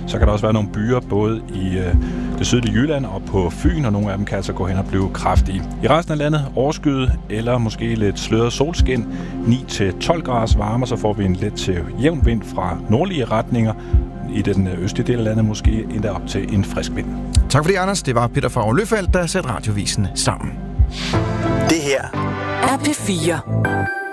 Så kan der også være nogle byer både i det sydlige Jylland og på Fyn, og nogle af dem kan altså gå hen og blive kraftige. I resten af landet overskyet eller måske lidt sløret solskin, 9-12 graders varme, så får vi en let til jævn vind fra nordlige retninger. I den østlige del af landet måske endda op til en frisk vind. Tak for det, Anders. Det var Peter Favre-Løfald, der satte Radiovisen sammen. Det her er P4.